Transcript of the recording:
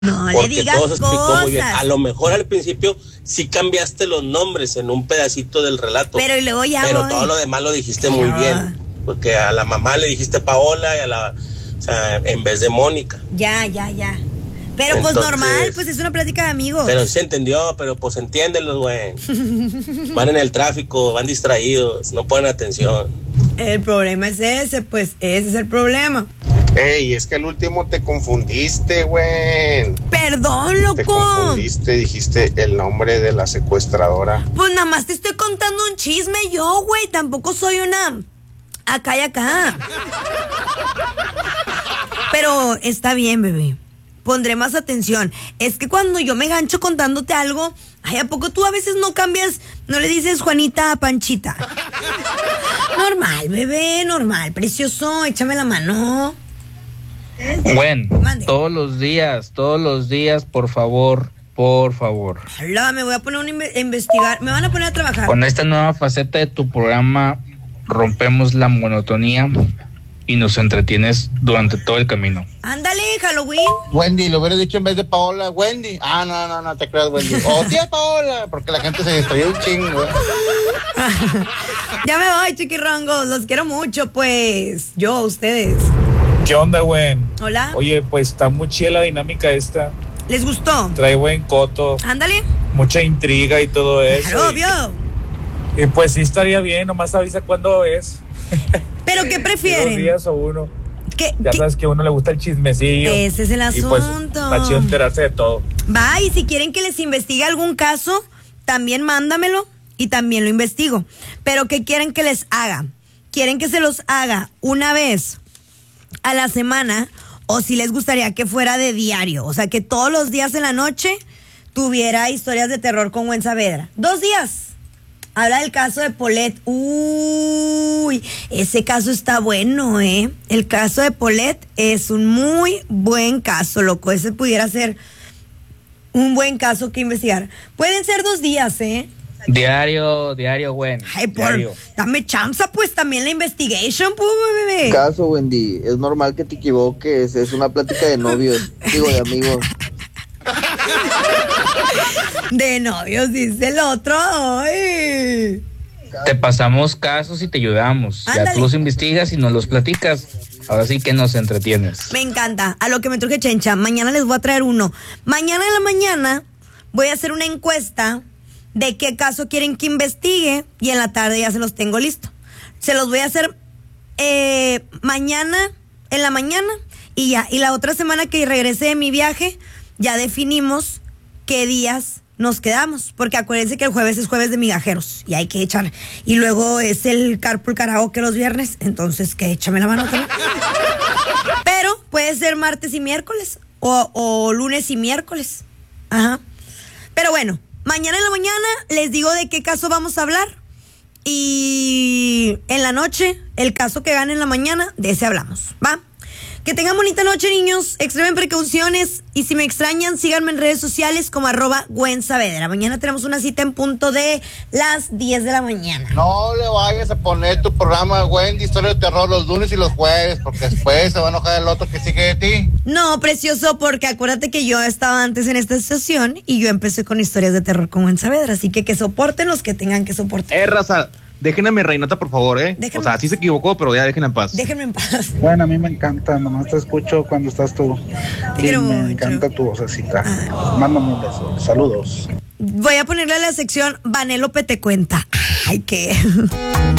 No le porque digas todo se explicó muy bien. cosas. A lo mejor al principio sí cambiaste los nombres en un pedacito del relato. Pero y luego ya Pero voy. todo lo demás lo dijiste muy Ah. bien. Porque a la mamá le dijiste Paola y o sea, en vez de Mónica. Ya. Pero pues Entonces, normal, pues es una plática de amigos. Pero se entendió, pero pues entiéndelos, güey. Van en el tráfico, van distraídos, no ponen atención. El problema es ese, pues ese es el problema. Ey, es que al último te confundiste, güey. Perdón, Te loco. confundiste, dijiste el nombre de la secuestradora. Pues nada más te estoy contando un chisme yo, güey. Tampoco soy una acá y acá. Pero está bien, bebé. Pondré más atención. Es que cuando yo me gancho contándote algo, ay, ¿a poco tú a veces no cambias, no le dices Juanita a Panchita? Normal, bebé, normal, precioso, échame la mano. Bueno, Mande. todos los días, por favor. Hola, me voy a poner a investigar, me van a poner a trabajar. Con esta nueva faceta de tu programa, rompemos la monotonía y nos entretienes durante todo el camino. Ándale, Halloween. Wendy, lo hubiera dicho en vez de Paola, Wendy. Ah, no te creas, Wendy. O tía Paola, porque la gente se distrayó un chingo. Ya me voy, chiquirrongos, los quiero mucho, pues. Yo, ustedes. ¿Qué onda, güey? Hola. Oye, pues está muy chida la dinámica esta. ¿Les gustó? Trae buen coto, Ándale. mucha intriga y todo eso. Claro, obvio. Y pues sí estaría bien, nomás avisa cuándo es. ¿Pero qué 2 prefieren? días o uno. ¿Qué? Ya sabes que a uno le gusta el chismecillo. Ese es el Y pues asunto. está chido enterarse de todo. Va, y si quieren que les investigue algún caso, también mándamelo y también lo investigo. Pero ¿qué quieren que les haga? ¿Quieren que se los haga una vez a la semana o si les gustaría que fuera de diario? O sea, que todos los días en la noche tuviera historias de terror con Gwen Saavedra. 2 días. Habla del caso de Paulette. Uy, ese caso está bueno, ¿eh? El caso de Paulette es un muy buen caso, loco. Ese pudiera ser un buen caso que investigar. Pueden ser 2 días, ¿eh? Diario, güey. Ay, Diario. dame chance, pues también la investigation, pues, bebé. Caso, Wendy, es normal que te equivoques, es una plática de novios, digo de amigos. De novios, dice el otro. Ay. Te pasamos casos y te ayudamos. Ya Ándale. tú los investigas y nos los platicas. Ahora sí que nos entretienes. Me encanta. A lo que me truje Chencha. Mañana les voy a traer uno. Mañana en la mañana voy a hacer una encuesta de qué caso quieren que investigue y en la tarde ya se los tengo listo. Se los voy a hacer mañana, en la mañana y ya. Y la otra semana que regrese de mi viaje, ya definimos qué días nos quedamos, porque acuérdense que el jueves es jueves de migajeros y hay que echar, y luego es el carpool karaoke los viernes, entonces que échame la mano también. Pero puede ser martes y miércoles o lunes y miércoles. Ajá. Pero bueno, mañana en la mañana les digo de qué caso vamos a hablar y en la noche el caso que gane en la mañana, de ese hablamos, ¿va? Que tengan bonita noche, niños. Extremen precauciones. Y si me extrañan, síganme en redes sociales como @Gwen Saavedra. Mañana tenemos una cita en punto de las 10 de la mañana. No le vayas a poner tu programa, Wendy, historia de terror los lunes y los jueves, porque después se va a enojar el otro que sigue de ti. No, precioso, porque acuérdate que yo estaba antes en esta estación y yo empecé con historias de terror con Gwen Saavedra. Así que soporten los que tengan que soportar. Raza, déjenme a mi reinota, por favor, Déjenme. O sea, sí se equivocó, pero ya déjenla en paz. Déjenme en paz. Bueno, a mí me encanta, nomás te escucho cuando estás tú. Te quiero me mucho. encanta tu vocecita. Mándame un beso. Saludos. Voy a ponerle a la sección Vanélope te cuenta. Ay, qué.